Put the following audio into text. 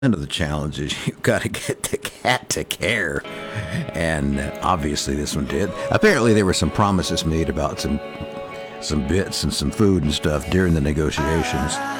One of the challenges, you've got to get the cat to care. And obviously this one did. Apparently there were some promises made about some bits and some food and stuff during the negotiations.